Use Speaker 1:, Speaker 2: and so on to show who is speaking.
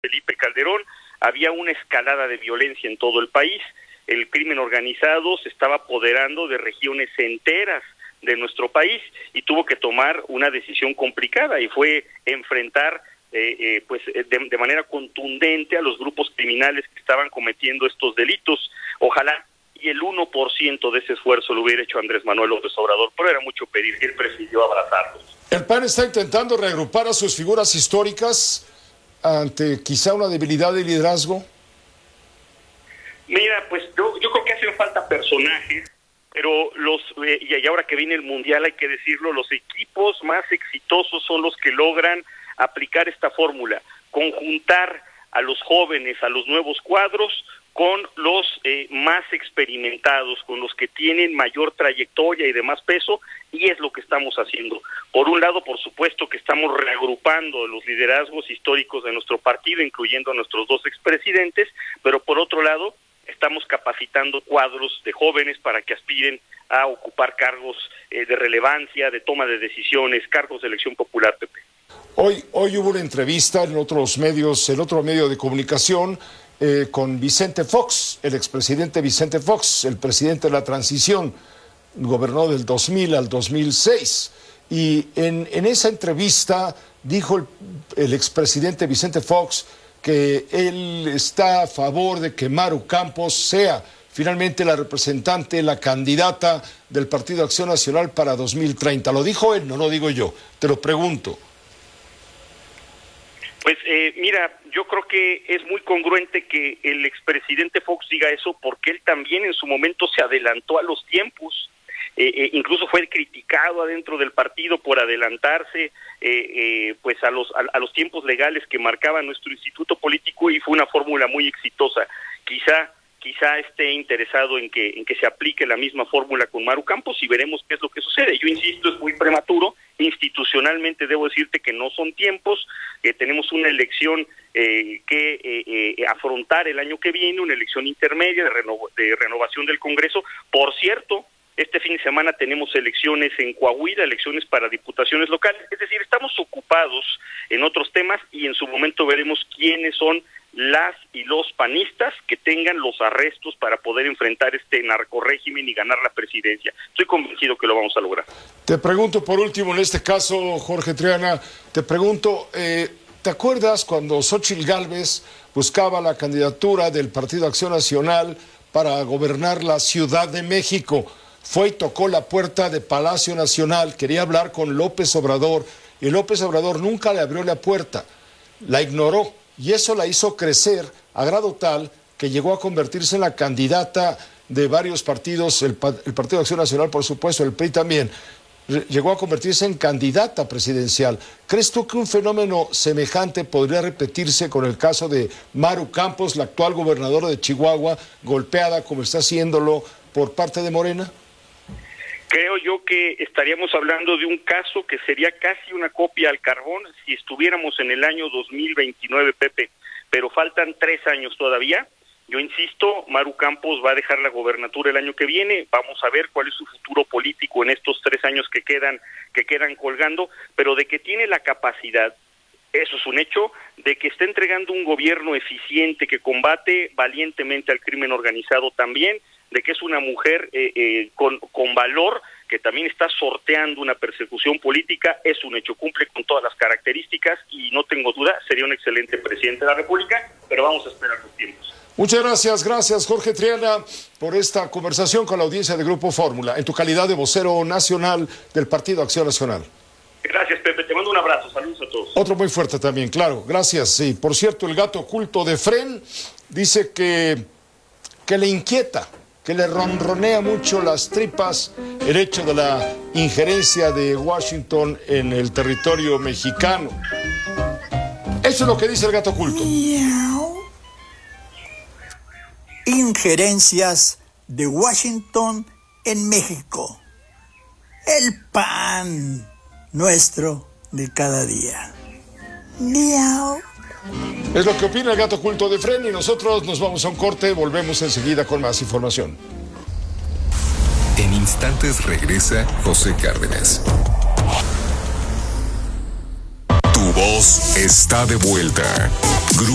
Speaker 1: Felipe Calderón, había una escalada de violencia en todo el país. El crimen organizado se estaba apoderando de regiones enteras de nuestro país y tuvo que tomar una decisión complicada, y fue enfrentar de manera contundente a los grupos criminales que estaban cometiendo estos delitos. Ojalá y el 1% de ese esfuerzo lo hubiera hecho Andrés Manuel López Obrador, pero era mucho pedir, que él prefirió abrazarlos.
Speaker 2: El PAN está intentando reagrupar a sus figuras históricas ante quizá una debilidad de liderazgo.
Speaker 1: Mira, pues yo creo que hacen falta personajes, pero y ahora que viene el Mundial, hay que decirlo, los equipos más exitosos son los que logran aplicar esta fórmula, conjuntar a los jóvenes, a los nuevos cuadros, con los más experimentados, con los que tienen mayor trayectoria y de más peso, y es lo que estamos haciendo. Por un lado, por supuesto que estamos reagrupando los liderazgos históricos de nuestro partido, incluyendo a nuestros dos expresidentes, pero por otro lado, estamos capacitando cuadros de jóvenes para que aspiren a ocupar cargos de relevancia, de toma de decisiones, cargos de elección popular, Pepe.
Speaker 2: Hoy hubo una entrevista en otros medios, en otro medio de comunicación, con Vicente Fox, el expresidente Vicente Fox, el presidente de la transición, gobernó del 2000 al 2006. Y en esa entrevista dijo el expresidente Vicente Fox que él está a favor de que Maru Campos sea finalmente la representante, la candidata del Partido Acción Nacional para 2030. ¿Lo dijo él? No lo digo yo. Te lo pregunto.
Speaker 1: Pues mira, yo creo que es muy congruente que el expresidente Fox diga eso, porque él también en su momento se adelantó a los tiempos. Incluso fue criticado adentro del partido por adelantarse pues a los tiempos legales que marcaba nuestro instituto político, y fue una fórmula muy exitosa. Quizá esté interesado en que se aplique la misma fórmula con Maru Campos, y veremos qué es lo que sucede. Yo insisto, es muy prematuro. Institucionalmente debo decirte que no son tiempos, tenemos una elección que afrontar el año que viene, una elección intermedia de renovación del Congreso. Por cierto, este fin de semana tenemos elecciones en Coahuila, elecciones para diputaciones locales. Es decir, estamos ocupados en otros temas, y en su momento veremos quiénes son las y los panistas que tengan los arrestos para poder enfrentar este narcorrégimen y ganar la presidencia. Estoy convencido que lo vamos a lograr.
Speaker 2: Te pregunto por último, en este caso, Jorge Triana, te pregunto, ¿te acuerdas cuando Xóchitl Gálvez buscaba la candidatura del Partido Acción Nacional para gobernar la Ciudad de México? Fue y tocó la puerta de Palacio Nacional, quería hablar con López Obrador, y López Obrador nunca le abrió la puerta, la ignoró, y eso la hizo crecer a grado tal que llegó a convertirse en la candidata de varios partidos, el Partido de Acción Nacional, por supuesto, el PRI también, llegó a convertirse en candidata presidencial. ¿Crees tú que un fenómeno semejante podría repetirse con el caso de Maru Campos, la actual gobernadora de Chihuahua, golpeada como está haciéndolo por parte de Morena?
Speaker 1: Creo yo que estaríamos hablando de un caso que sería casi una copia al carbón si estuviéramos en el año 2029, Pepe, pero faltan 3 años todavía. Yo insisto, Maru Campos va a dejar la gobernatura el año que viene. Vamos a ver cuál es su futuro político en estos 3 años que quedan colgando, pero de que tiene la capacidad, eso es un hecho, de que está entregando un gobierno eficiente que combate valientemente al crimen organizado también, de que es una mujer con valor, que también está sorteando una persecución política, es un hecho, cumple con todas las características, y no tengo duda, sería un excelente presidente de la República, pero vamos a esperar los tiempos.
Speaker 2: Muchas gracias Jorge Triana, por esta conversación con la audiencia de Grupo Fórmula, en tu calidad de vocero nacional del Partido Acción Nacional.
Speaker 1: Gracias, Pepe, te mando un abrazo, saludos a todos.
Speaker 2: Otro muy fuerte también, claro, gracias. Sí, por cierto, el gato oculto de Fren dice que le inquieta, que le ronronea mucho las tripas el hecho de la injerencia de Washington en el territorio mexicano. Eso es lo que dice el gato oculto.
Speaker 3: Injerencias de Washington en México. El pan nuestro de cada día. Miau.
Speaker 2: Es lo que opina el gato oculto de Fren, y nosotros nos vamos a un corte, volvemos enseguida con más información.
Speaker 4: En instantes regresa José Cárdenas. Tu voz está de vuelta.